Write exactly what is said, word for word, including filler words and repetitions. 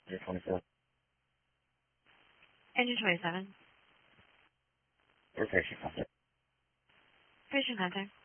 You're twenty-four. Engine twenty-seven. Or patient contact. Patient contact.